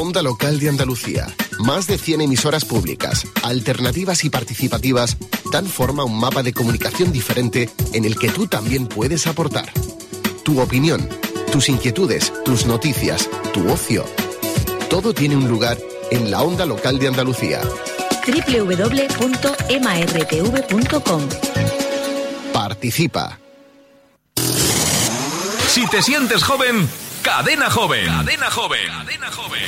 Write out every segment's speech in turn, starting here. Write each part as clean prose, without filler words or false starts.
Onda Local de Andalucía. Más de 100 emisoras públicas, alternativas y participativas, dan forma a un mapa de comunicación diferente en el que tú también puedes aportar. Tu opinión, tus inquietudes, tus noticias, tu ocio. Todo tiene un lugar en la Onda Local de Andalucía. www.martv.com. Participa. Si te sientes joven, Cadena Joven. Cadena Joven. Cadena Joven.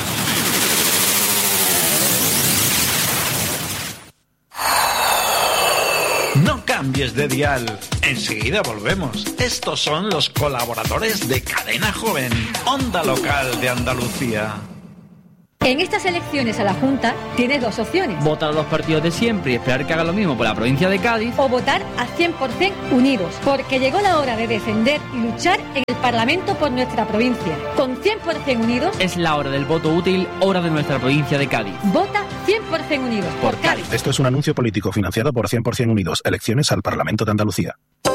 No cambies de dial. Enseguida volvemos. Estos son los colaboradores de Cadena Joven, Onda Local de Andalucía. En estas elecciones a la Junta tienes dos opciones. Votar a los partidos de siempre y esperar que hagan lo mismo por la provincia de Cádiz. O votar a 100% unidos, porque llegó la hora de defender y luchar en el Parlamento por nuestra provincia. Con 100% unidos... Es la hora del voto útil, hora de nuestra provincia de Cádiz. Vota 100% unidos por Cádiz. Esto es un anuncio político financiado por 100% Unidos. Elecciones al Parlamento de Andalucía.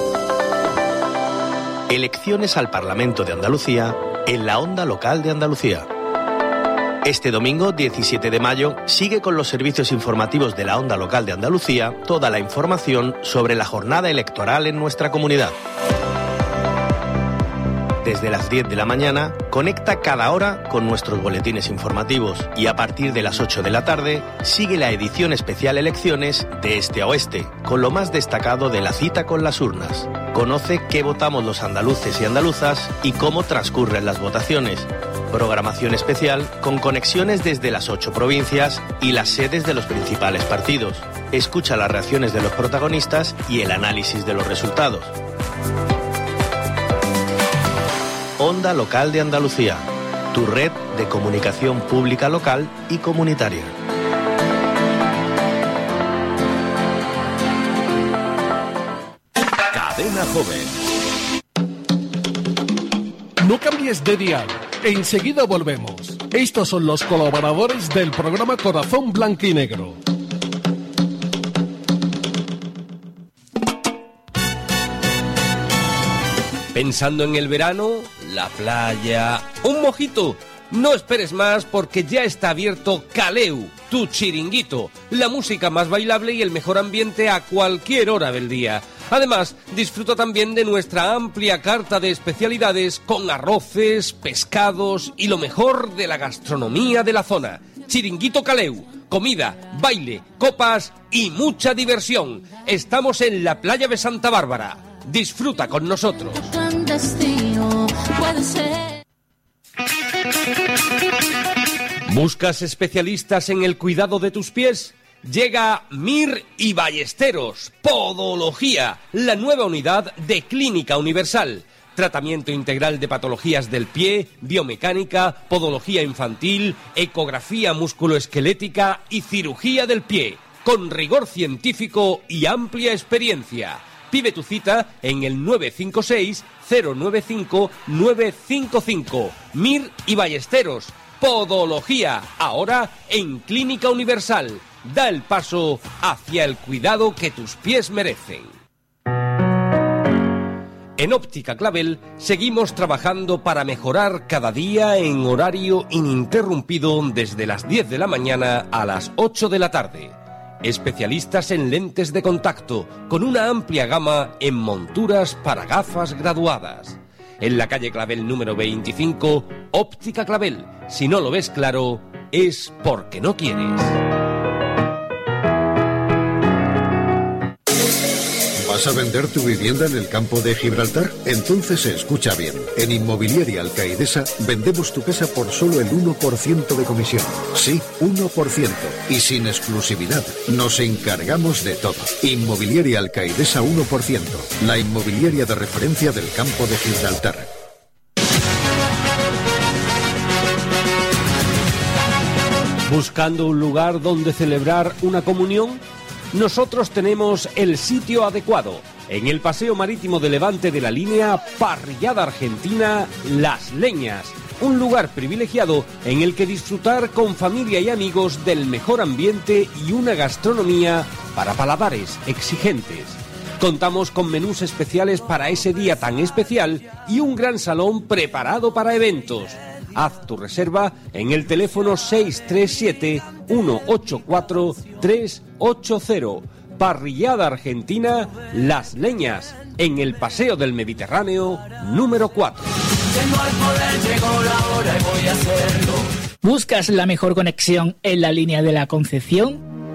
Elecciones al Parlamento de Andalucía en la Onda Local de Andalucía. Este domingo, 17 de mayo, sigue con los servicios informativos de la Onda Local de Andalucía toda la información sobre la jornada electoral en nuestra comunidad. Desde las 10 de la mañana, conecta cada hora con nuestros boletines informativos y a partir de las 8 de la tarde, sigue la edición especial Elecciones de Este a Oeste, con lo más destacado de la cita con las urnas. Conoce qué votamos los andaluces y andaluzas y cómo transcurren las votaciones. Programación especial con conexiones desde las 8 provincias y las sedes de los principales partidos. Escucha las reacciones de los protagonistas y el análisis de los resultados. Onda Local de Andalucía, tu red de comunicación pública local y comunitaria. Cadena Joven. No cambies de dial. Enseguida volvemos. Estos son los colaboradores del programa Corazón Blanco y Negro. Pensando en el verano, la playa, un mojito. No esperes más porque ya está abierto Caleu, tu chiringuito, la música más bailable y el mejor ambiente a cualquier hora del día. Además, disfruta también de nuestra amplia carta de especialidades con arroces, pescados y lo mejor de la gastronomía de la zona. Chiringuito Caleu, comida, baile, copas y mucha diversión. Estamos en la playa de Santa Bárbara. Disfruta con nosotros. ¿Buscas especialistas en el cuidado de tus pies? Llega Mir y Ballesteros, Podología, la nueva unidad de Clínica Universal. Tratamiento integral de patologías del pie, biomecánica, podología infantil, ecografía musculoesquelética y cirugía del pie, con rigor científico y amplia experiencia. Pide tu cita en el 956-095-955. Mir y Ballesteros, Podología, ahora en Clínica Universal. Da el paso hacia el cuidado que tus pies merecen. En Óptica Clavel seguimos trabajando para mejorar cada día en horario ininterrumpido desde las 10 de la mañana a las 8 de la tarde. Especialistas en lentes de contacto, con una amplia gama en monturas para gafas graduadas. En la calle Clavel número 25, Óptica Clavel. Si no lo ves claro, es porque no quieres. ¿Vas a vender tu vivienda en el campo de Gibraltar? Entonces escucha bien. En Inmobiliaria Alcaidesa vendemos tu casa por solo el 1% de comisión. Sí, 1%. Y sin exclusividad. Nos encargamos de todo. Inmobiliaria Alcaidesa 1%. La inmobiliaria de referencia del campo de Gibraltar. ¿Buscando un lugar donde celebrar una comunión? Nosotros tenemos el sitio adecuado. En el Paseo Marítimo de Levante de la línea Parrillada Argentina Las Leñas. Un lugar privilegiado en el que disfrutar con familia y amigos del mejor ambiente y una gastronomía para paladares exigentes. Contamos con menús especiales para ese día tan especial y un gran salón preparado para eventos. Haz tu reserva en el teléfono 637-184-380. Parrillada Argentina Las Leñas, en el Paseo del Mediterráneo número 4. ¿Buscas la mejor conexión en la línea de la Concepción?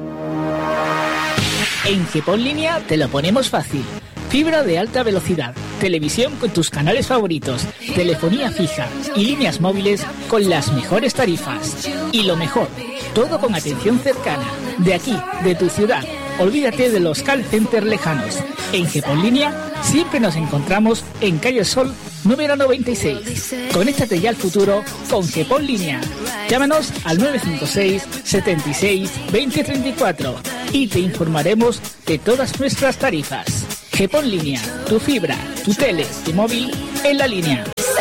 En GEPON Línea te lo ponemos fácil. Fibra de alta velocidad, televisión con tus canales favoritos, telefonía fija y líneas móviles con las mejores tarifas. Y lo mejor, todo con atención cercana, de aquí, de tu ciudad. Olvídate de los call centers lejanos. En GEPON Línea siempre nos encontramos en Calle Sol número 96. Conéctate ya al futuro con GEPON Línea. Llámanos al 956 76 2034 y te informaremos de todas nuestras tarifas. GEPON Línea, tu fibra, tu tele, tu móvil en la línea.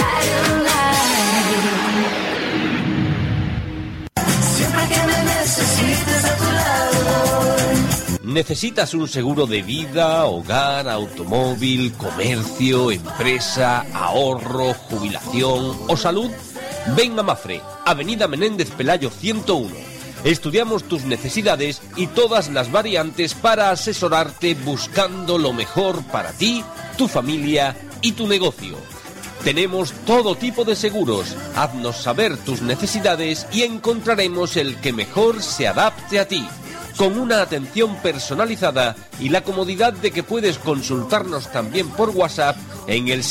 Siempre que me necesites a tu lado. ¿Necesitas un seguro de vida, hogar, automóvil, comercio, empresa, ahorro, jubilación o salud? Ven a Mafre, Avenida Menéndez Pelayo 101. Estudiamos tus necesidades y todas las variantes para asesorarte buscando lo mejor para ti, tu familia y tu negocio. Tenemos todo tipo de seguros. Haznos saber tus necesidades y encontraremos el que mejor se adapte a ti, con una atención personalizada y la comodidad de que puedes consultarnos también por WhatsApp en el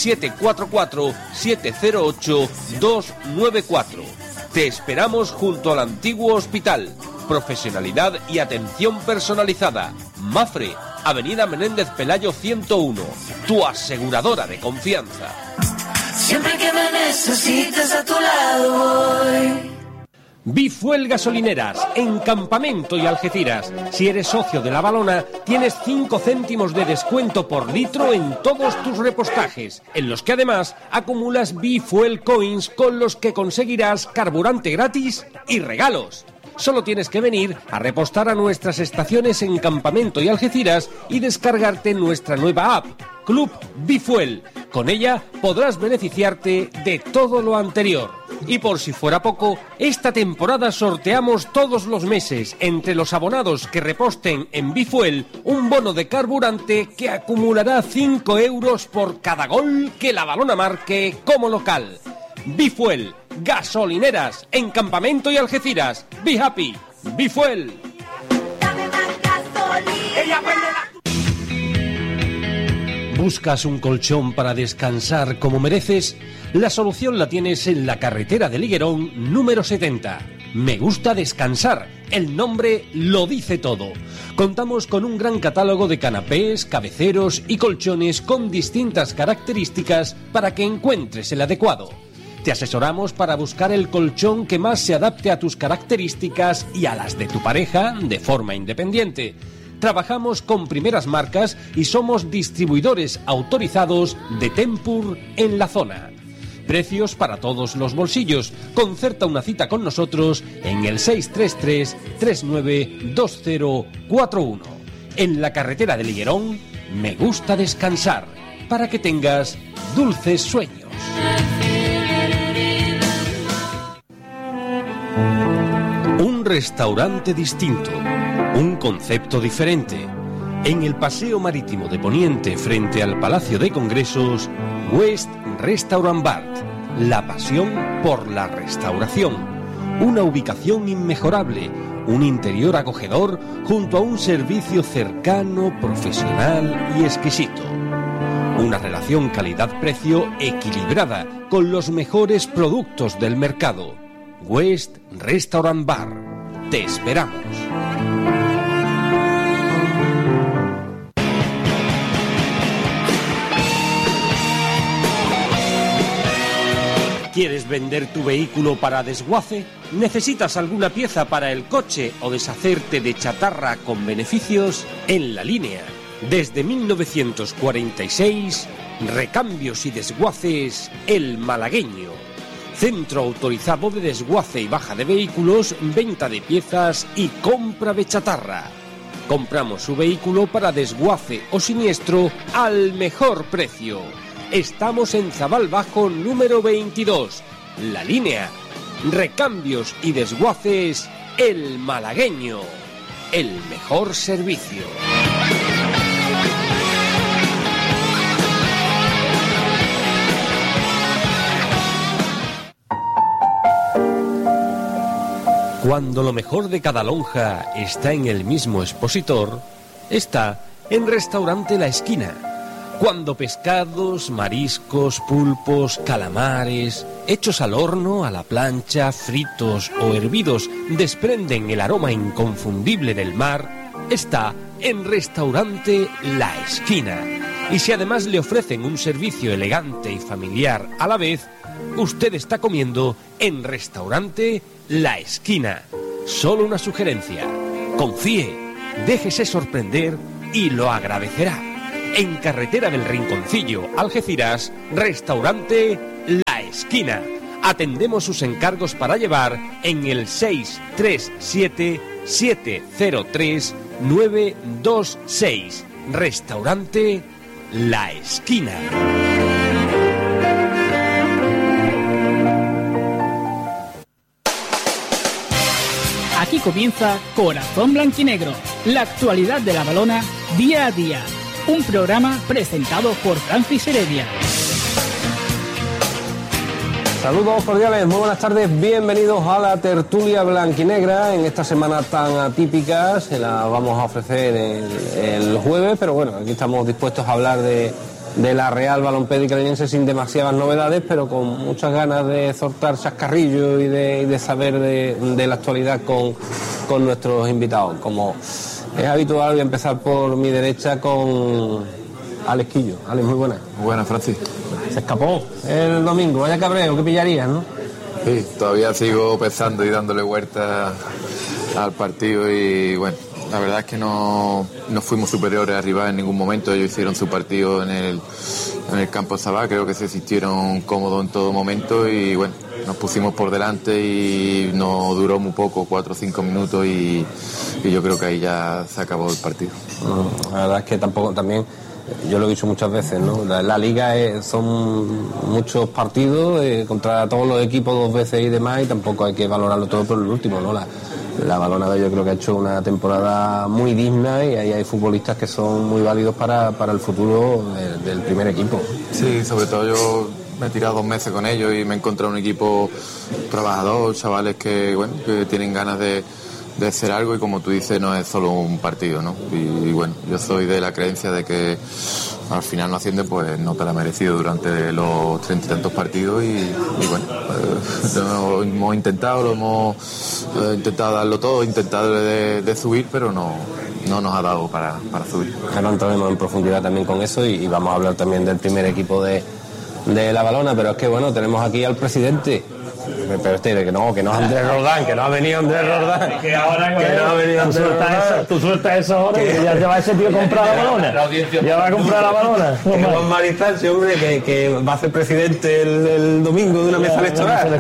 744-708-294. Te esperamos junto al antiguo hospital. Profesionalidad y atención personalizada. Mafre, Avenida Menéndez Pelayo 101. Tu aseguradora de confianza. Siempre que me necesites a tu lado voy. Bifuel Gasolineras, en Campamento y Algeciras. Si eres socio de La Valona, tienes 5 céntimos de descuento por litro en todos tus repostajes, en los que además acumulas Bifuel Coins con los que conseguirás carburante gratis y regalos. Solo tienes que venir a repostar a nuestras estaciones en Campamento y Algeciras y descargarte nuestra nueva app, Club Bifuel. Con ella podrás beneficiarte de todo lo anterior. Y por si fuera poco, esta temporada sorteamos todos los meses, entre los abonados que reposten en Bifuel, un bono de carburante que acumulará 5 euros por cada gol que La Valona marque como local. Bifuel, gasolineras, en Campamento y Algeciras. Be happy, Bifuel. ¿Buscas un colchón para descansar como mereces? La solución la tienes en la carretera de Liguerón número 70. Me gusta descansar. El nombre lo dice todo. Contamos con un gran catálogo de canapés, cabeceros y colchones con distintas características para que encuentres el adecuado. Te asesoramos para buscar el colchón que más se adapte a tus características y a las de tu pareja de forma independiente. Trabajamos con primeras marcas y somos distribuidores autorizados de Tempur en la zona. Precios para todos los bolsillos. Concerta una cita con nosotros en el 633-392041. En la carretera de Liguerón, me gusta descansar, para que tengas dulces sueños. Un restaurante distinto, un concepto diferente. En el Paseo Marítimo de Poniente, frente al Palacio de Congresos, West Restaurant Bar, la pasión por la restauración. Una ubicación inmejorable, un interior acogedor junto a un servicio cercano, profesional y exquisito. Una relación calidad-precio equilibrada con los mejores productos del mercado. West Restaurant Bar. Te esperamos. ¿Quieres vender tu vehículo para desguace? ¿Necesitas alguna pieza para el coche o deshacerte de chatarra con beneficios? En La Línea, desde 1946, Recambios y Desguaces El Malagueño. Centro autorizado de desguace y baja de vehículos, venta de piezas y compra de chatarra. Compramos su vehículo para desguace o siniestro al mejor precio. Estamos en Zabal Bajo número 22, La Línea. Recambios y desguaces, El Malagueño. El mejor servicio. Cuando lo mejor de cada lonja está en el mismo expositor, está en Restaurante La Esquina. Cuando pescados, mariscos, pulpos, calamares, hechos al horno, a la plancha, fritos o hervidos, desprenden el aroma inconfundible del mar, está en Restaurante La Esquina. Y si además le ofrecen un servicio elegante y familiar a la vez, usted está comiendo en Restaurante La Esquina. Solo una sugerencia: confíe, déjese sorprender y lo agradecerá. En Carretera del Rinconcillo, Algeciras, Restaurante La Esquina. Atendemos sus encargos para llevar en el 637-703-926. Restaurante La Esquina. Aquí comienza Corazón Blanquinegro, la actualidad de la balona día a día. Un programa presentado por Francis Heredia. Saludos cordiales, muy buenas tardes, bienvenidos a la tertulia blanquinegra. En esta semana tan atípica se la vamos a ofrecer el jueves, pero bueno, aquí estamos dispuestos a hablar de la Real Balompédica Linense sin demasiadas novedades, pero con muchas ganas de soltar chascarrillos y de saber de la actualidad con nuestros invitados. Como es habitual, voy a empezar por mi derecha con Alex Quillo. Alex, muy buenas. Muy buenas, Francis. Se escapó el domingo, vaya cabreo, que pillarías, ¿no? Sí, todavía sigo pensando y dándole vueltas al partido y bueno, la verdad es que no fuimos superiores a rival en ningún momento. Ellos hicieron su partido en el campo Sabá, creo que se sintieron cómodos en todo momento y bueno, nos pusimos por delante y no duró muy poco, 4 o 5 minutos y yo creo que ahí ya se acabó el partido. La verdad es que también yo lo he dicho muchas veces, ¿no? La liga son muchos partidos contra todos los equipos 2 veces y demás, y tampoco hay que valorarlo todo por el último, ¿no? La balona yo creo que ha hecho una temporada muy digna y ahí hay futbolistas que son muy válidos para el futuro del primer equipo. Sí, sobre todo yo me he tirado 2 meses con ellos y me he encontrado un equipo trabajador, chavales que tienen ganas de hacer algo y como tú dices no es solo un partido, ¿no? Y bueno, yo soy de la creencia de que al final no asciende, pues no te la ha merecido durante los 30 y tantos partidos y bueno, lo hemos intentado darlo todo, intentado de subir, pero no nos ha dado para subir. Ahora entraremos en profundidad también con eso y vamos a hablar también del primer equipo de la balona, pero es que bueno, tenemos aquí al presidente. Pero que no es Andrés Roldán, que no ha venido Andrés Roldán. Que ahora que no ha venido Andrés Roldán. Tú sueltas eso ahora que ya te va ese tío a comprar la balona. Ya va a comprar la balona. Juan Maristal, ese hombre que va a ser presidente el domingo de una mesa electoral.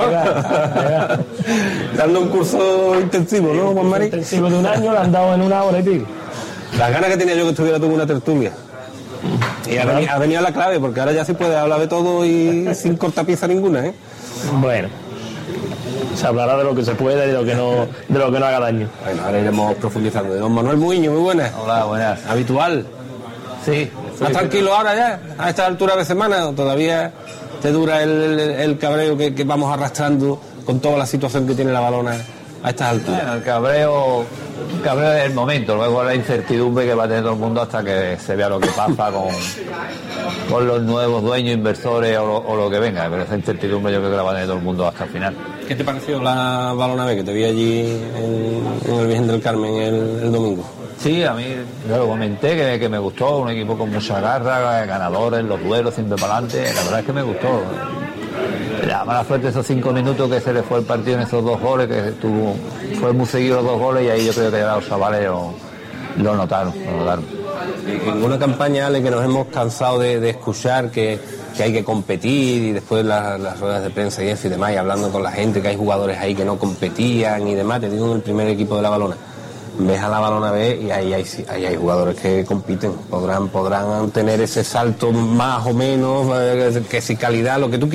Dando un curso intensivo, ¿no, Juan Marí? Intensivo de 1 año, lo han dado en 1 hora y pico. Las ganas que tenía yo que estuviera tú en una tertulia. Y ha venido la clave, porque ahora ya se puede hablar de todo y sin cortapieza ninguna, ¿eh? Bueno, se hablará de lo que se pueda y de lo que no haga daño. Bueno, ahora iremos profundizando. Don Manuel Muiño, muy buenas. Hola, buenas. ¿Habitual? Sí. ¿Estás tranquilo ahora ya? ¿A esta altura de semana? ¿O todavía te dura el cabreo que vamos arrastrando con toda la situación que tiene la balona a estas alturas? Bueno, el cabreo es el momento, luego la incertidumbre que va a tener todo el mundo hasta que se vea lo que pasa con los nuevos dueños, inversores o lo que venga, pero esa incertidumbre yo creo que la va a tener todo el mundo hasta el final. ¿Qué te pareció la balona B que te vi allí en el Virgen del Carmen el domingo? Sí, a mí yo lo comenté que me gustó, un equipo con mucha garra, ganadores, los duelos siempre para adelante, la verdad es que me gustó. La mala suerte esos 5 minutos que se le fue el partido en esos 2 goles, que fue muy seguido los 2 goles y ahí yo creo que ya los chavales lo notaron. En una campaña, Ale, que nos hemos cansado de escuchar que hay que competir y después las ruedas de prensa y eso y demás, y hablando con la gente que hay jugadores ahí que no competían y demás, te digo en el primer equipo de la balona. Ves a la balona B y ahí hay jugadores que compiten, podrán tener ese salto más o menos, que si calidad, lo que tú quieras,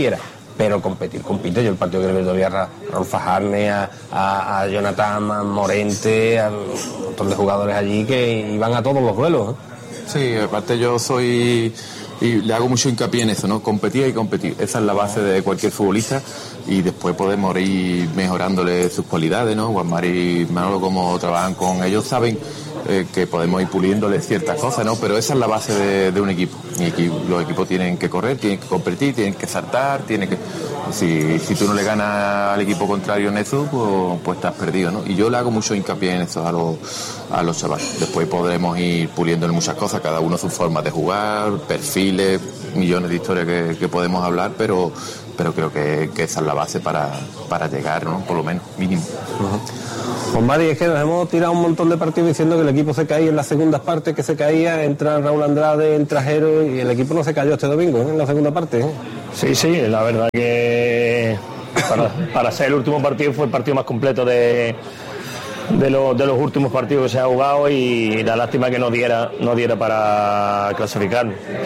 pero compite. Yo el partido que le vi a Raúl Fajarne, a Jonathan Morente, a un montón de jugadores allí que iban a todos los duelos, ¿eh? Sí, aparte yo soy... y le hago mucho hincapié en eso, ¿no? Competir y competir. Esa es la base de cualquier futbolista y después podemos ir mejorándole sus cualidades, ¿no? Juanmar y Manolo, como trabajan con ellos, saben que podemos ir puliéndole ciertas cosas, ¿no? Pero esa es la base de un equipo. Los equipos tienen que correr, tienen que competir, tienen que saltar, tienen que... Si tú no le ganas al equipo contrario en eso, pues estás perdido, ¿no? Y yo le hago mucho hincapié en eso a los chavales. Después podremos ir puliéndole muchas cosas, cada uno sus formas de jugar, perfiles, millones de historias que podemos hablar, pero creo que esa es la base para llegar, ¿no? Por lo menos, mínimo. Pues Mari, es que nos hemos tirado un montón de partidos diciendo que el equipo se caía en las segundas partes, que se caía, entra Raúl Andrade, entra Jero, y el equipo no se cayó este domingo, ¿eh? En la segunda parte, ¿eh? Sí, la verdad que para ser el último partido fue el partido más completo de los últimos partidos que se ha jugado, y la lástima que no diera para clasificar.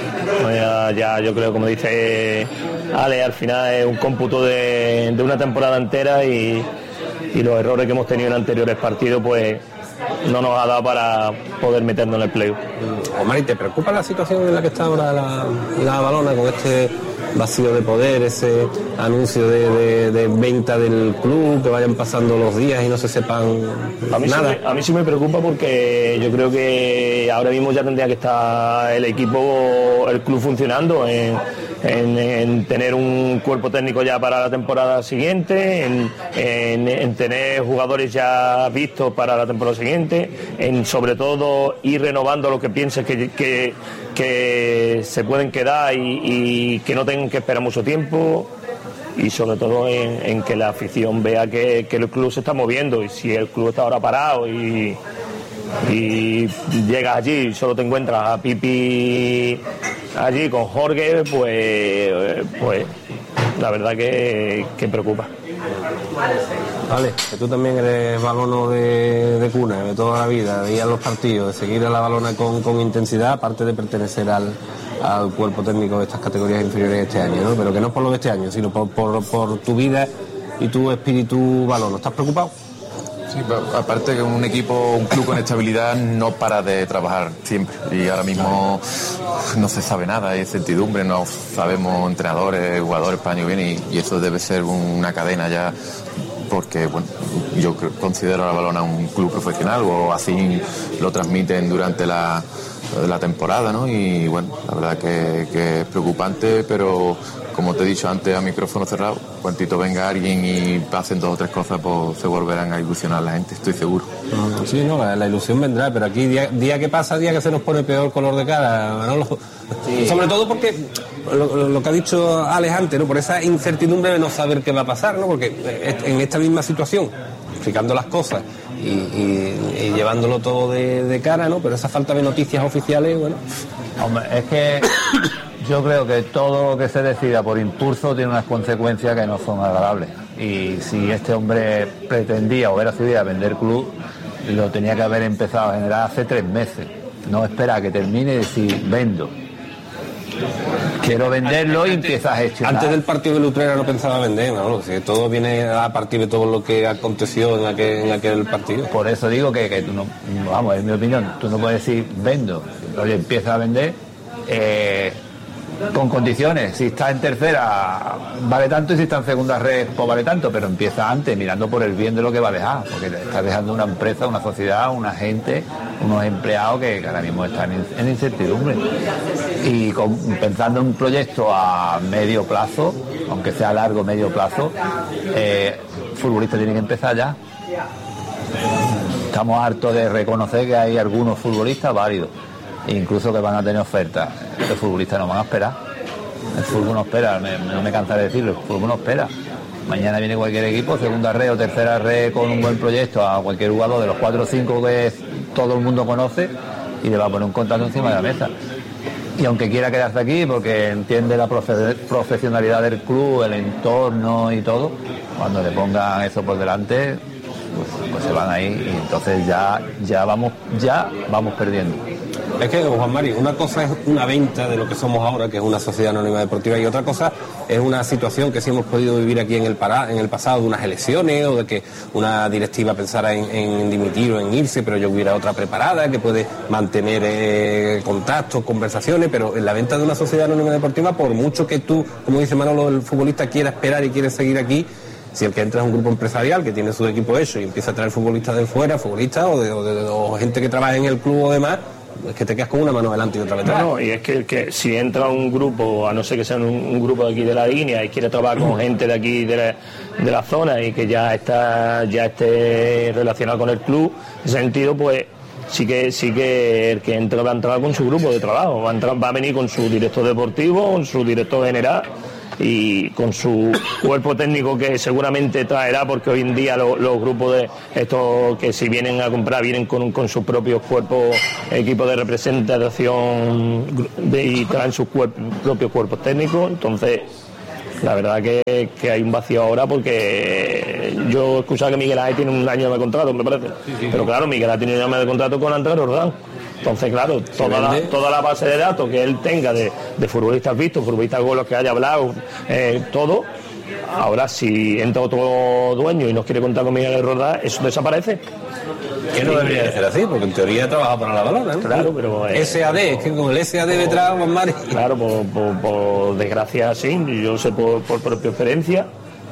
Ya yo creo, como dice Ale, al final es un cómputo de una temporada entera, y los errores que hemos tenido en anteriores partidos pues no nos ha dado para poder meternos en el playoff. Omar, ¿y te preocupa la situación en la que está ahora la Valona, con este vacío de poder, ese anuncio de venta del club, que vayan pasando los días y no se sepan nada? A mí sí me preocupa, porque yo creo que ahora mismo ya tendría que estar el club funcionando, en tener un cuerpo técnico ya para la temporada siguiente, en tener jugadores ya vistos para la temporada siguiente, en sobre todo ir renovando lo que pienses que se pueden quedar y que no tengan que esperar mucho tiempo, y sobre todo en que la afición vea que el club se está moviendo. Y si el club está ahora parado y llegas allí y solo te encuentras a Pipi allí con Jorge, pues la verdad que preocupa. Vale, que tú también eres balono de cuna, de toda la vida, de ir a los partidos, de seguir a la Valona con intensidad, aparte de pertenecer al cuerpo técnico de estas categorías inferiores este año, ¿no? Pero que no es por lo de este año, sino por tu vida y tu espíritu balono. ¿Estás preocupado? Sí, aparte que un club con estabilidad no para de trabajar siempre, y ahora mismo no se sabe nada, hay incertidumbre, no sabemos entrenadores, jugadores para el año que viene, y eso debe ser una cadena ya, porque bueno, yo considero a la Valona un club profesional, o así lo transmiten durante la temporada, ¿no? Y bueno, la verdad que es preocupante, pero como te he dicho antes a micrófono cerrado, cuantito venga alguien y pasen 2 o 3 cosas, pues se volverán a ilusionar la gente, estoy seguro. Sí, no, la ilusión vendrá, pero aquí día que pasa, día que se nos pone peor color de cara, Manolo. Sí. Sobre todo porque lo que ha dicho Alex antes, ¿no? Por esa incertidumbre de no saber qué va a pasar, ¿no? Porque en esta misma situación, explicando las cosas y llevándolo todo de cara, ¿no? Pero esa falta de noticias oficiales, bueno. Hombre, es que yo creo que todo lo que se decida por impulso tiene unas consecuencias que no son agradables. Y si este hombre pretendía o era su idea vender club, lo tenía que haber empezado a generar hace 3 meses. No espera a que termine y decir, vendo. Quiero venderlo y empieza a gestionar. Antes del partido de Lutrera no pensaba vender, ¿no? Si todo viene a partir de todo lo que aconteció en aquel partido. Por eso digo que tú no, vamos, en mi opinión, tú no puedes decir vendo. Oye, empieza a vender con condiciones. Si está en tercera vale tanto, y si está en segunda red pues vale tanto, pero empieza antes, mirando por el bien de lo que va a dejar, porque estás dejando una empresa, una sociedad, una gente, unos empleados que ahora mismo están en incertidumbre, y pensando en un proyecto a medio plazo, aunque sea largo medio plazo, el futbolista tiene que empezar ya. Estamos hartos de reconocer que hay algunos futbolistas válidos, incluso que van a tener ofertas. Los futbolistas no van a esperar. El fútbol no espera, no me cansaré de decirlo, el fútbol no espera. Mañana viene cualquier equipo, segunda red o tercera red, con un buen proyecto a cualquier jugador de los 4 o 5 que todo el mundo conoce, y le va a poner un contrato encima de la mesa. Y aunque quiera quedarse aquí porque entiende la profesionalidad del club, el entorno y todo, cuando le pongan eso por delante, pues se van ahí, y entonces ya vamos perdiendo. Es que, Juan Mari, una cosa es una venta de lo que somos ahora, que es una sociedad anónima deportiva, y otra cosa es una situación que sí hemos podido vivir aquí en el pasado, de unas elecciones, o de que una directiva pensara en dimitir o en irse, pero yo hubiera otra preparada que puede mantener contactos, conversaciones, pero en la venta de una sociedad anónima deportiva, por mucho que tú, como dice Manolo, el futbolista quiera esperar y quiere seguir aquí, si el que entra es un grupo empresarial que tiene su equipo hecho y empieza a traer futbolistas de fuera, futbolistas o gente que trabaja en el club o demás, es que te quedas con una mano delante y otra detrás. No, y es que si entra un grupo, a no ser que sea un grupo de aquí de la línea y quiere trabajar con gente de aquí de la zona y que ya esté relacionado con el club, en ese sentido, pues sí que el que entra va a entrar con su grupo de trabajo, va a venir con su director deportivo, con su director general y con su cuerpo técnico, que seguramente traerá, porque hoy en día los grupos de estos que si vienen a comprar vienen con sus propios cuerpos, equipos de representación y traen sus propios cuerpos técnicos. Entonces la verdad que hay un vacío ahora, porque yo he escuchado que Miguel Ángel tiene un año de contrato, me parece, pero claro, Miguel Ángel tiene un año de contrato con Andrés Roldán. Entonces, claro, toda la base de datos que él tenga de futbolistas vistos, futbolistas con los que haya hablado, todo, ahora si entra otro dueño y no quiere contar con Miguel Roldán, eso desaparece. Que no debería de ser así, porque en teoría trabaja para la balona, ¿no? Claro, pero SAD, es que con el SAD detrás, Juan Mari. Claro, por desgracia sí, yo sé por propia experiencia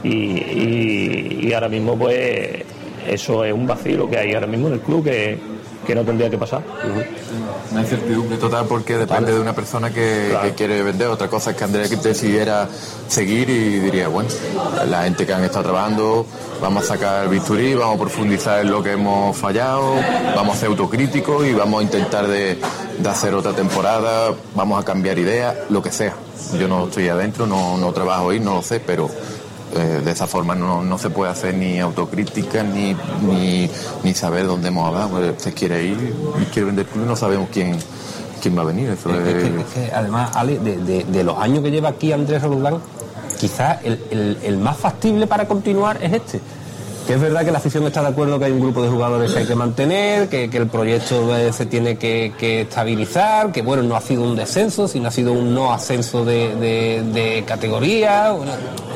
y ahora mismo pues eso es un vacío que hay ahora mismo en el club que no tendría que pasar. Una incertidumbre total, porque depende de una persona que quiere vender. Otra cosa es que Andrés decidiera seguir y diría, bueno, la gente que han estado trabajando, vamos a sacar el bisturí, vamos a profundizar en lo que hemos fallado, vamos a ser autocríticos y vamos a intentar de hacer otra temporada, vamos a cambiar ideas, lo que sea. Yo no estoy adentro, no trabajo ahí, no lo sé, pero de esa forma no se puede hacer ni autocrítica ni saber dónde hemos hablado. Pues se quiere ir y quiere vender club y no sabemos quién va a venir. Eso es que además, Ale, de los años que lleva aquí Andrés Roldán, quizás el más factible para continuar es este. Que es verdad que la afición está de acuerdo que hay un grupo de jugadores que hay que mantener, que el proyecto se tiene que estabilizar, que bueno, no ha sido un descenso, sino ha sido un no ascenso de categoría. Bueno,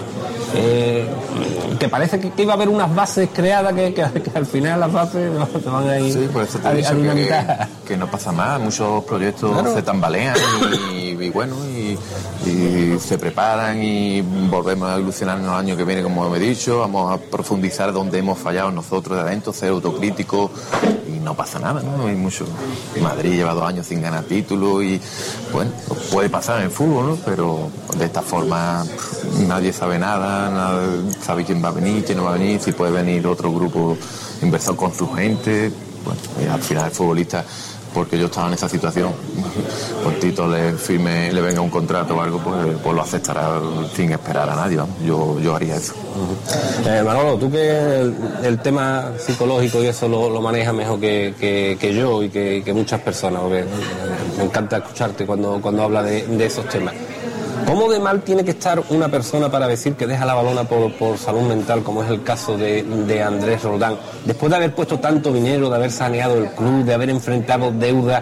que parece que iba a haber unas bases creadas que al final las bases se van a ir. Sí, por eso te digo que no pasa más, muchos proyectos se tambalean y bueno, y se preparan y volvemos a ilusionarnos el año que viene, como he dicho, vamos a profundizar donde hemos fallado nosotros de adentro, ser autocríticos, y no pasa nada, ¿no? Hay mucho. Madrid lleva 2 años sin ganar títulos y bueno, puede pasar en el fútbol, ¿no? Pero de esta forma nadie sabe nada, nadie sabe quién va a venir, quién no va a venir, si puede venir otro grupo inversor con su gente. Bueno, y al final el futbolista, porque yo estaba en esa situación, con Tito le venga un contrato o algo, pues lo aceptará sin esperar a nadie, ¿no? Yo haría eso. Manolo, tú que el tema psicológico y eso lo manejas mejor que yo y que muchas personas, porque me encanta escucharte cuando hablas de esos temas. ¿Cómo de mal tiene que estar una persona para decir que deja la balona por salud mental, como es el caso de Andrés Roldán, después de haber puesto tanto dinero, de haber saneado el club, de haber enfrentado deudas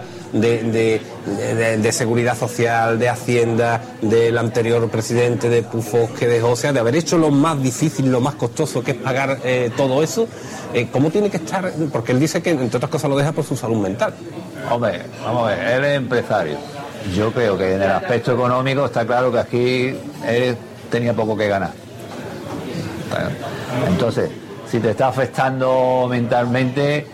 de seguridad social, de Hacienda, del anterior presidente de Pufos que dejó, o sea, de haber hecho lo más difícil, lo más costoso, que es pagar todo eso? ¿Cómo tiene que estar? Porque él dice que, entre otras cosas, lo deja por su salud mental. Hombre, vamos a ver, él es empresario. Yo creo que en el aspecto económico está claro que aquí él tenía poco que ganar. Entonces, si te está afectando mentalmente,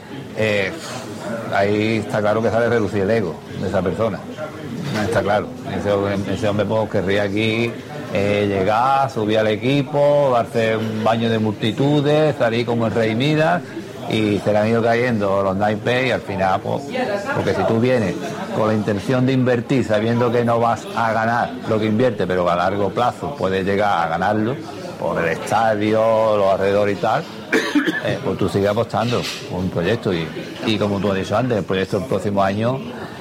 ahí está claro que sale a reducir el ego de esa persona. Está claro. Ese hombre pues, querría aquí llegar, subir al equipo, darse un baño de multitudes, salir como el Rey Midas, y se le han ido cayendo los naipes y al final, pues, porque si tú vienes con la intención de invertir sabiendo que no vas a ganar lo que invierte, pero a largo plazo puedes llegar a ganarlo por el estadio, los alrededores y tal, pues tú sigues apostando por un proyecto y como tú has dicho antes, el proyecto del próximo año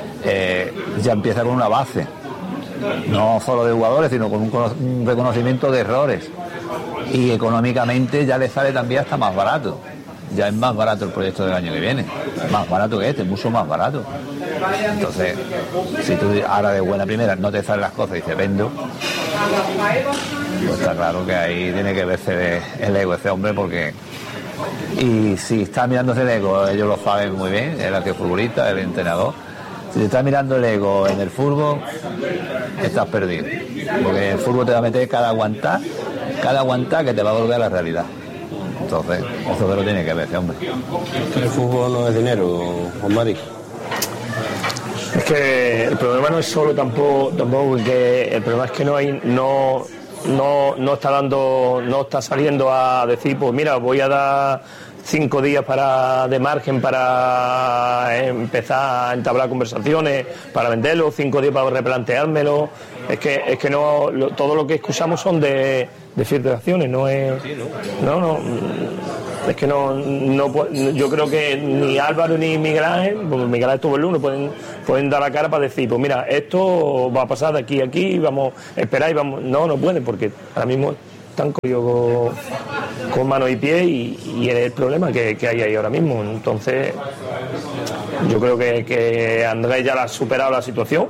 ya empieza con una base, no solo de jugadores, sino con un reconocimiento de errores, y económicamente ya le sale también hasta más barato. Ya es más barato el proyecto del año que viene, más barato que este, mucho más barato. Entonces, si tú ahora de buena primera no te salen las cosas y dices vendo, pues está claro que ahí tiene que verse el ego de ese hombre, porque... Y si está mirándose el ego, ellos lo saben muy bien, el futbolista, el entrenador. Si te está mirando el ego en el fútbol, estás perdido. Porque el fútbol te va a meter cada aguantar que te va a volver a la realidad. Entonces, eso te lo tiene que ver ese hombre. El fútbol no es dinero, Juan Mari. Es que el problema no es solo tampoco que el problema es que no está saliendo a decir, pues mira, voy a dar 5 días de margen para empezar a entablar conversaciones, para venderlo, 5 días para replanteármelo. Es que no, todo lo que escuchamos son de filtraciones, no es... No. Es que no, yo creo que ni Álvaro ni Miguel Ángel, porque Miguel Ángel estuvo el lunes, pueden dar la cara para decir, pues mira, esto va a pasar de aquí a aquí, vamos a esperar y vamos... No pueden, porque ahora mismo están cogidos con manos y pies y es el problema que hay ahí ahora mismo. Entonces, yo creo que Andrés ya ha superado la situación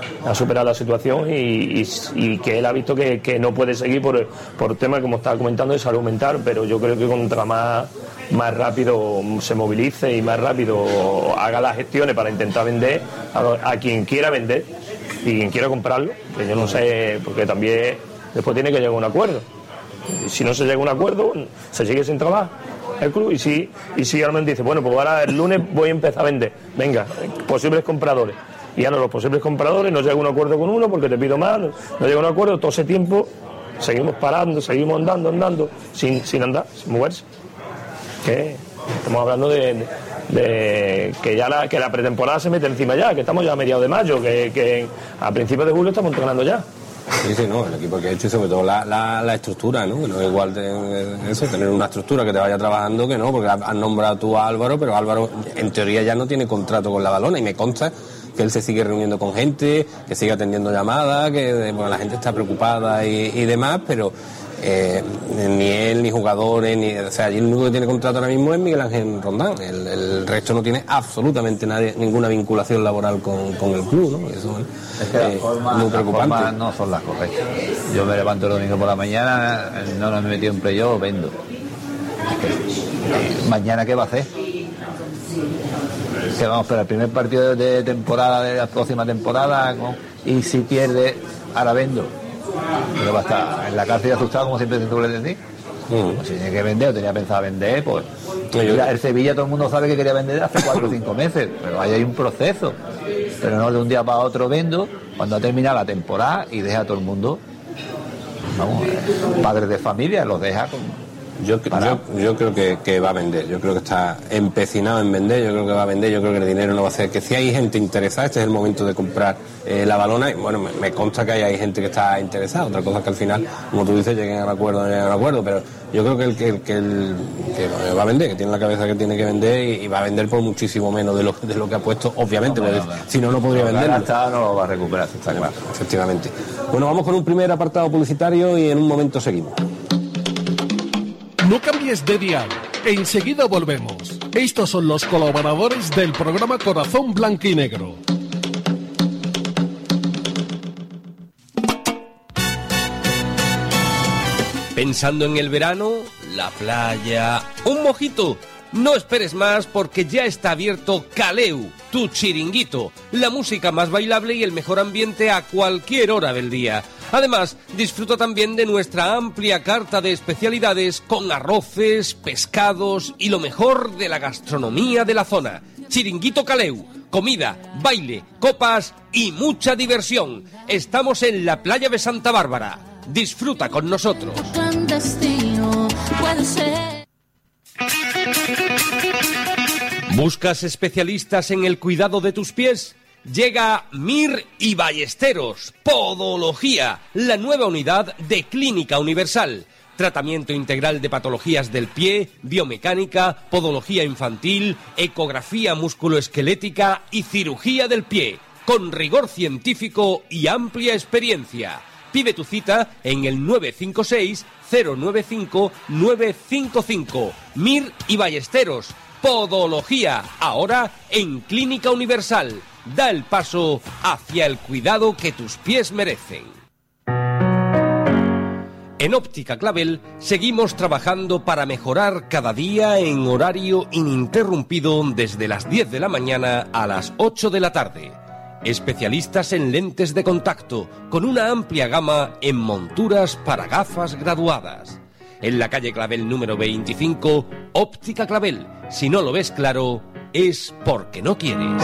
y que él ha visto que no puede seguir por temas, como estaba comentando, de salud mental, pero yo creo que contra más rápido se movilice y más rápido haga las gestiones para intentar vender a quien quiera vender y quien quiera comprarlo, que yo no sé, porque también después tiene que llegar a un acuerdo. Y si no se llega a un acuerdo, se sigue sin trabajar el club. Y si realmente dice, bueno, pues ahora el lunes voy a empezar a vender, venga, posibles compradores. Y ya no, los posibles compradores, no llega a un acuerdo con uno porque te pido más, no llega a un acuerdo, todo ese tiempo seguimos parando, seguimos andando, sin andar, sin moverse. Que estamos hablando de que ya que la pretemporada se mete encima ya, que estamos ya a mediados de mayo, que a principios de julio estamos entrenando ya. Sí, no, el equipo que he hecho y sobre todo la estructura, ¿no? Que no es igual de eso, tener una estructura que te vaya trabajando que no, porque has nombrado tú a Álvaro, pero Álvaro en teoría ya no tiene contrato con la Balona y me consta que él se sigue reuniendo con gente, que sigue atendiendo llamadas, que bueno, la gente está preocupada y demás, pero ni él, ni jugadores, o sea, el único que tiene contrato ahora mismo es Miguel Ángel Rondán. El resto no tiene absolutamente ninguna vinculación laboral con el club, ¿no? Eso es que muy preocupante. Las formas no son las correctas. Yo me levanto el domingo por la mañana, no me he metido en playoff, vendo. ¿Mañana qué va a hacer? Que vamos, pero el primer partido de temporada, de la próxima temporada, y si pierde, ahora vendo. Pero va a estar en la cárcel asustado, como siempre se suele decir. Si tiene que vender o tenía pensado vender, pues mira, el Sevilla todo el mundo sabe que quería vender hace 4 o 5 meses, pero ahí hay un proceso. Pero no de un día para otro vendo, cuando ha terminado la temporada y deja a todo el mundo, vamos, padres de familia, los deja con... Yo creo que va a vender, yo creo que está empecinado en vender, yo creo que va a vender, yo creo que el dinero no va a ser, que si hay gente interesada, este es el momento de comprar la Balona, y bueno, me consta que hay gente que está interesada, otra cosa es que al final, como tú dices, lleguen a un acuerdo, pero yo creo que va a vender, que tiene la cabeza que tiene que vender y va a vender por muchísimo menos de lo que ha puesto, obviamente, si no podría venderlo. No lo va a recuperar, está claro. Efectivamente. Bueno, vamos con un primer apartado publicitario y en un momento seguimos. No cambies de dial, enseguida volvemos. Estos son los colaboradores del programa Corazón Blanquinegro. ¿Pensando en el verano? La playa... ¿Un mojito? No esperes más porque ya está abierto Caleu, tu chiringuito, la música más bailable y el mejor ambiente a cualquier hora del día. Además, disfruta también de nuestra amplia carta de especialidades con arroces, pescados y lo mejor de la gastronomía de la zona. Chiringuito Caleu, comida, baile, copas y mucha diversión. Estamos en la playa de Santa Bárbara. Disfruta con nosotros. Clandestino puede ser. ¿Buscas especialistas en el cuidado de tus pies? Llega Mir y Ballesteros, Podología, la nueva unidad de Clínica Universal. Tratamiento integral de patologías del pie, biomecánica, podología infantil, ecografía musculoesquelética y cirugía del pie, con rigor científico y amplia experiencia. Pide tu cita en el 956-095-955. Mir y Ballesteros, Podología, ahora en Clínica Universal. Da el paso hacia el cuidado que tus pies merecen. En Óptica Clavel seguimos trabajando para mejorar cada día en horario ininterrumpido desde las 10 de la mañana a las 8 de la tarde. Especialistas en lentes de contacto con una amplia gama en monturas para gafas graduadas. En la calle Clavel número 25, Óptica Clavel. Si no lo ves claro, es porque no quieres.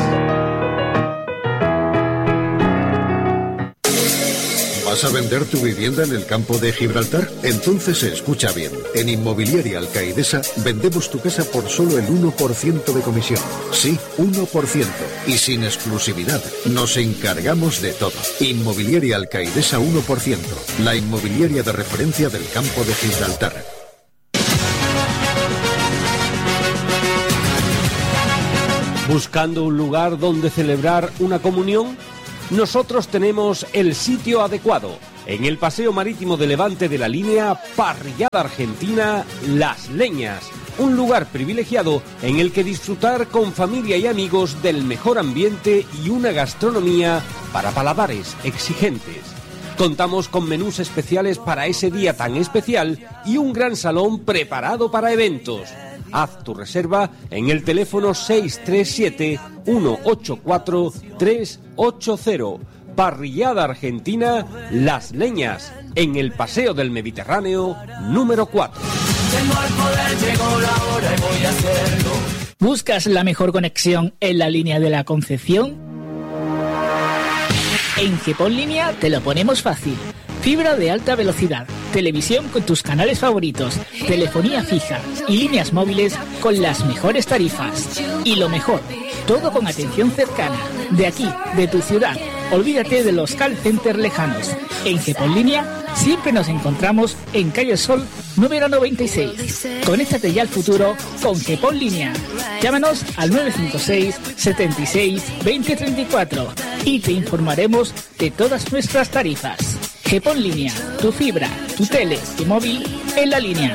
¿Vas a vender tu vivienda en el campo de Gibraltar? Entonces escucha bien. En Inmobiliaria Alcaidesa vendemos tu casa por solo el 1% de comisión. Sí, 1%. Y sin exclusividad. Nos encargamos de todo. Inmobiliaria Alcaidesa 1%. La inmobiliaria de referencia del campo de Gibraltar. ¿Buscando un lugar donde celebrar una comunión? Nosotros tenemos el sitio adecuado. En el Paseo Marítimo de Levante de la línea Parrillada Argentina Las Leñas. Un lugar privilegiado en el que disfrutar con familia y amigos del mejor ambiente y una gastronomía para paladares exigentes. Contamos con menús especiales para ese día tan especial y un gran salón preparado para eventos. Haz tu reserva en el teléfono 637-184-380. Parrillada Argentina Las Leñas, en el Paseo del Mediterráneo número 4. ¿Buscas la mejor conexión en la línea de la Concepción? En GEPON Línea te lo ponemos fácil. Fibra de alta velocidad, televisión con tus canales favoritos, telefonía fija y líneas móviles con las mejores tarifas. Y lo mejor, todo con atención cercana, de aquí, de tu ciudad. Olvídate de los call centers lejanos. En GEPON Línea siempre nos encontramos en Calle Sol número 96. Conéctate ya al futuro con GEPON Línea. Llámanos al 956 76 20 34 y te informaremos de todas nuestras tarifas. GEPON Línea, tu fibra, tu tele, tu móvil en la línea.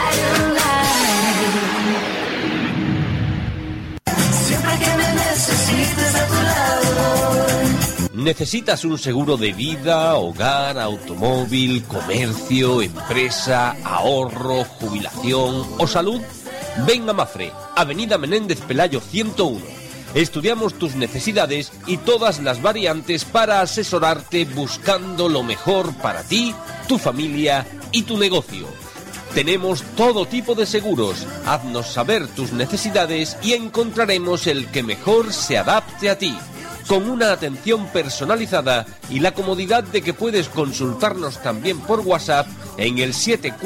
Siempre que me necesites a tu lado. ¿Necesitas un seguro de vida, hogar, automóvil, comercio, empresa, ahorro, jubilación o salud? Ven a Mafre, Avenida Menéndez Pelayo 101. Estudiamos tus necesidades y todas las variantes para asesorarte buscando lo mejor para ti, tu familia y tu negocio. Tenemos todo tipo de seguros. Haznos saber tus necesidades y encontraremos el que mejor se adapte a ti. Con una atención personalizada y la comodidad de que puedes consultarnos también por WhatsApp en el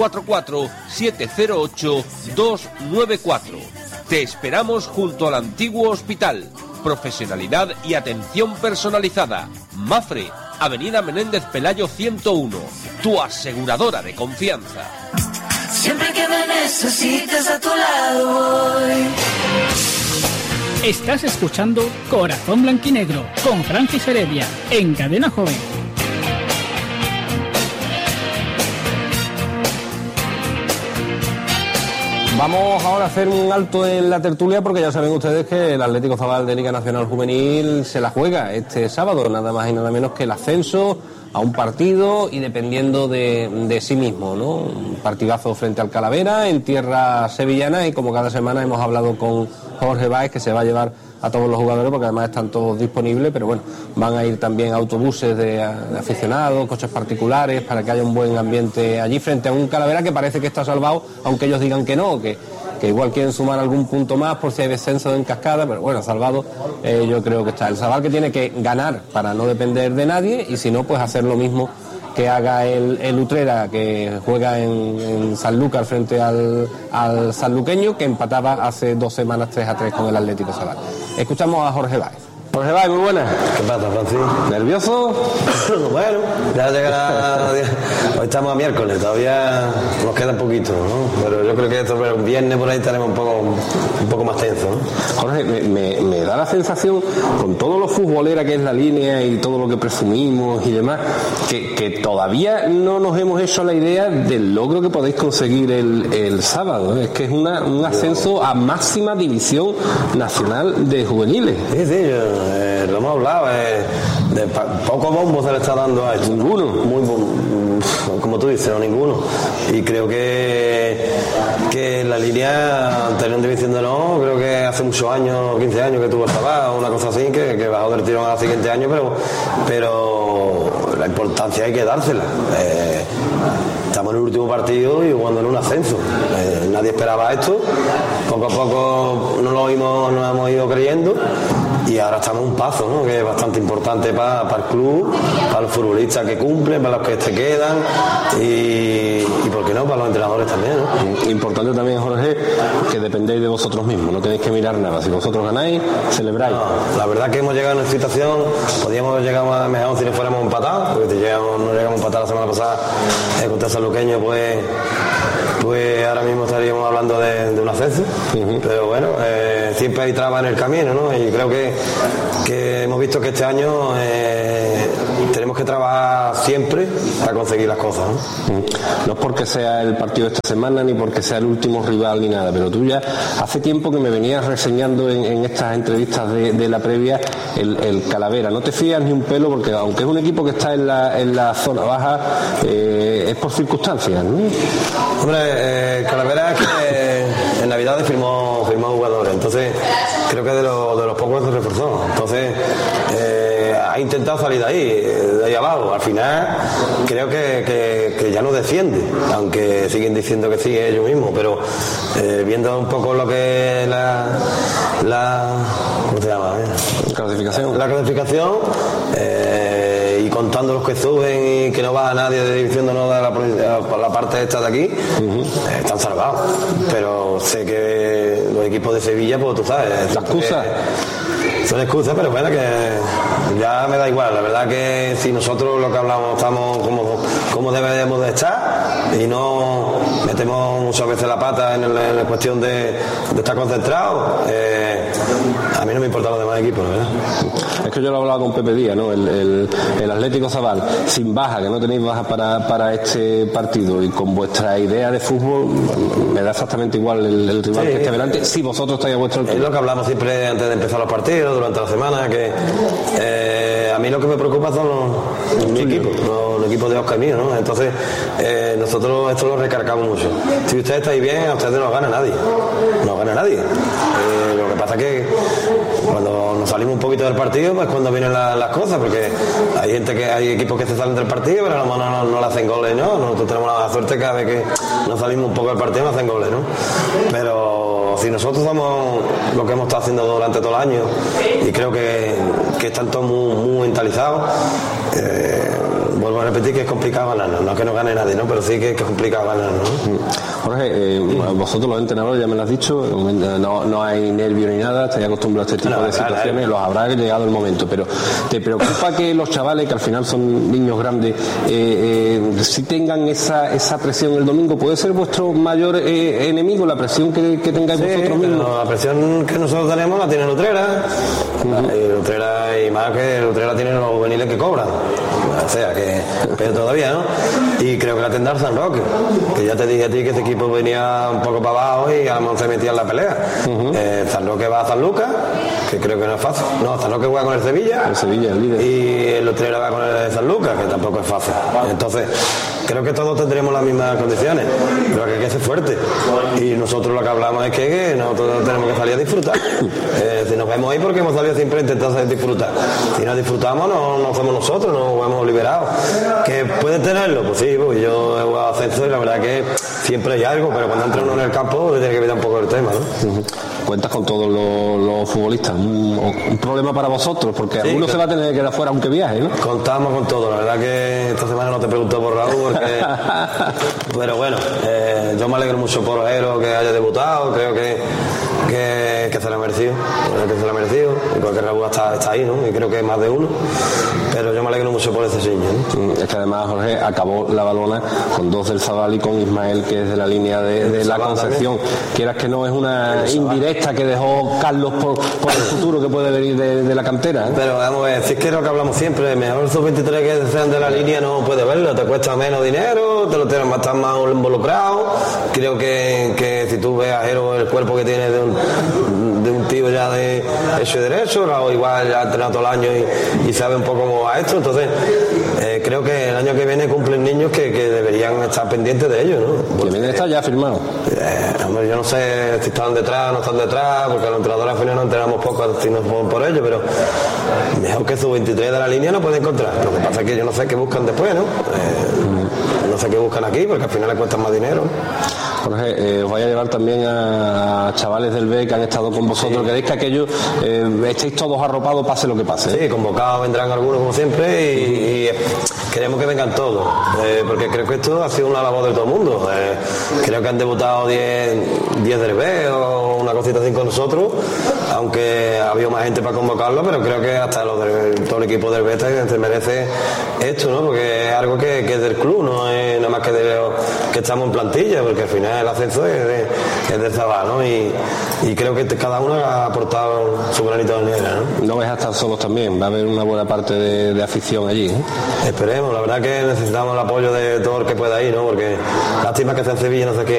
744-708-294. Te esperamos junto al antiguo hospital. Profesionalidad y atención personalizada. Mafre, Avenida Menéndez Pelayo 101. Tu aseguradora de confianza. Siempre que me necesites a tu lado voy. Estás escuchando Corazón Blanquinegro con Francis Heredia en Cadena Joven. Vamos ahora a hacer un alto en la tertulia porque ya saben ustedes que el Atlético Zabal de Liga Nacional Juvenil se la juega este sábado, nada más y nada menos que el ascenso a un partido y dependiendo de sí mismo, ¿no? Un partidazo frente al Calavera en tierra sevillana y como cada semana hemos hablado con Jorge Báez que se va a llevar a todos los jugadores porque además están todos disponibles, pero bueno, van a ir también autobuses de aficionados, coches particulares para que haya un buen ambiente allí frente a un Calavera que parece que está salvado, aunque ellos digan que no, que igual quieren sumar algún punto más por si hay descenso en cascada, pero bueno, salvado yo creo que está. El Zabal que tiene que ganar para no depender de nadie y si no, pues hacer lo mismo que haga el Utrera, que juega en Sanlúcar frente al sanluqueño, que empataba hace 2 semanas 3-3 con el Atlético Zabal. Escuchamos a Jorge Báez. Jorge Báez, muy buenas. ¿Qué pasa, Francis? ¿Nervioso? Bueno, ya llegará. Hoy estamos a miércoles, todavía nos queda un poquito, ¿no? Pero yo creo que esto, un viernes por ahí estaremos un poco más tenso, ¿no? Jorge, me da la sensación, con todo lo futbolera que es la línea y todo lo que presumimos y demás, que todavía no nos hemos hecho la idea del logro que podéis conseguir el sábado, ¿eh? Es que es un ascenso a máxima división nacional de juveniles. Sí, lo hemos hablado, poco bombo se le está dando a esto. Ninguno. Como tú dices, no ninguno. Y creo que la línea anterior diciéndolo, creo que hace muchos años, 15 años que tuvo el Zabal, una cosa así, que bajó del tirón al siguiente año, pero la importancia hay que dársela. Estamos en el último partido y jugando en un ascenso. Nadie esperaba esto. Poco a poco nos hemos ido creyendo y ahora estamos a un paso, ¿no? Que es bastante importante para el club, para los futbolistas que cumplen, para los que se quedan y ¿por qué no? Para los entrenadores también, ¿no? Importante también, Jorge, que dependéis de vosotros mismos, no tenéis que mirar nada. Si vosotros ganáis, celebráis. No, la verdad que hemos llegado a una situación, podíamos haber llegado a mejor si no fuéramos empatados, porque si no llegamos empatados la semana pasada contra el Sanluqueño, pues ahora mismo estaríamos hablando de un ascenso. Pero bueno, siempre hay trabas en el camino, ¿no? Y creo que hemos visto que este año tenemos que trabajar siempre para conseguir las cosas, ¿no? No es porque sea el partido de esta semana ni porque sea el último rival ni nada, pero tú ya hace tiempo que me venías reseñando en estas entrevistas de la previa el Calavera. No te fías ni un pelo porque aunque es un equipo que está en la zona baja, es por circunstancias, ¿no? Hombre, Calavera es que en Navidades firmó jugadores, entonces creo que de los pocos se reforzó, entonces ha intentado salir de ahí abajo. Al final creo que ya no desciende, aunque siguen diciendo que sí ellos mismos, pero viendo un poco lo que es ¿cómo se llama? La clasificación, y contando los que suben y que no baja nadie de división de honor por la parte esta de aquí, están salvados. Pero sé que los equipos de Sevilla, pues tú sabes, la excusa. Son excusas, pero bueno, que ya me da igual. La verdad que si nosotros lo que hablamos estamos como debemos de estar y no metemos muchas veces la pata en la cuestión de estar concentrados, a mí no me importan los demás equipos, ¿verdad? Es que yo lo hablaba con Pepe Díaz, ¿no? El Atlético Zabal, sin baja, que no tenéis baja para este partido y con vuestra idea de fútbol, me da exactamente igual el rival que esté delante, si vosotros estáis a vuestra altura. Es lo que hablamos siempre antes de empezar los partidos, durante la semana, que a mí lo que me preocupa son los equipos de Oscar y mío, ¿no? Entonces nosotros esto lo recargamos mucho. Si ustedes estáis bien, a ustedes no gana nadie. No gana nadie. Lo que pasa es que cuando nos salimos un poquito del partido, pues cuando vienen las cosas, porque hay equipos que se salen del partido, pero a lo mejor no le hacen goles, ¿no? Nosotros tenemos la suerte cada vez que nos salimos un poco del partido nos hacen goles, ¿no? Pero si nosotros somos lo que hemos estado haciendo durante todo el año, y creo que están todos muy mentalizados, vuelvo a repetir que es complicado ganarnos, no es que no gane nadie, ¿no? Pero sí que es complicado ganarnos, ¿no? Jorge, vosotros los entrenadores ya me lo has dicho, no hay nervio ni nada, estáis acostumbrados a este tipo de situaciones, los habrá llegado el momento, pero ¿te preocupa que los chavales, que al final son niños grandes, si tengan esa presión el domingo? ¿Puede ser vuestro mayor enemigo, la presión que tengáis vosotros mismos? La presión que nosotros tenemos la tiene Utrera, y más que Utrera tiene los juveniles que cobran, o sea que pero todavía, ¿no? Y creo que la tendrá San Roque, que ya te dije a ti que este equipo venía un poco para abajo y a lo mejor se metía en la pelea. San Roque va a San Lucas, que creo que no es fácil. No, San Roque juega con el Sevilla, el líder, y el Utrera va con el San Lucas, que tampoco es fácil. Entonces creo que todos tendremos las mismas condiciones, pero que hay que ser fuerte, y nosotros lo que hablamos es que nosotros tenemos que salir a disfrutar. Si nos vemos ahí, porque hemos salido siempre a intentar disfrutar. Si no disfrutamos, no somos nosotros, nos hemos liberado. ¿Que puede tenerlo? Pues sí, pues yo he jugado ascenso y la verdad que siempre hay algo, pero cuando entra uno en el campo tiene que evitar un poco el tema, ¿no? Cuentas con todos los futbolistas, un problema para vosotros, porque alguno se va a tener que quedar fuera aunque viaje, ¿no? Contamos con todo, la verdad que esta semana no te pregunto por Raúl, pero bueno, yo me alegro mucho por Ojero que haya debutado, creo que se lo ha merecido, y porque Raúl está ahí, ¿no? Y creo que es más de uno, pero yo me alegro mucho por ese niño, ¿no? Es que además Jorge acabó la balona con 2 del Zabal y con Ismael, que es de la línea de la Concepción. Quieras que no, es una indirecta que dejó Carlos por el futuro que puede venir de la cantera, ¿eh? Pero vamos a ver, si es que es lo que hablamos siempre, mejor sub-23 que sean de la línea no puede verlo, te cuesta menos dinero, te lo tienes más involucrado. Creo que si tú ves a Jero el cuerpo que tiene de un partido ya de hecho y derecho, o igual ya ha entrenado todo el año y sabe un poco cómo va esto. Entonces creo que el año que viene cumplen niños que deberían estar pendientes de ellos, ¿no? Porque viene está ya firmado. Hombre, yo no sé si están detrás o no están detrás, porque los entrenadores al final no entrenamos poco si no por ello, pero mejor que su 23 de la línea no puede encontrar. Lo que pasa es que yo no sé qué buscan después, ¿no? No sé qué buscan aquí, porque al final les cuestan más dinero. Jorge, os voy a llevar también a chavales del B que han estado con vosotros. Sí. ¿Queréis que aquellos estéis todos arropados pase lo que pase? Sí, convocados vendrán algunos como siempre y queremos que vengan todos, porque creo que esto ha sido una labor de todo el mundo. Creo que han debutado 10 del B o una cosita así con nosotros, aunque ha habido más gente para convocarlo, pero creo que hasta todo el equipo del B se merece esto, ¿no? Porque es algo que es del club, no es nada más que estamos en plantilla, porque al final el ascenso es de Zabal, ¿no? Y creo que cada uno ha aportado su granito de arena, ¿no? No vais a estar solos también, va a haber una buena parte de afición allí, ¿eh? Esperemos, la verdad que necesitamos el apoyo de todo el que pueda ir, ¿no? Porque lástima que sea en Sevilla, no sé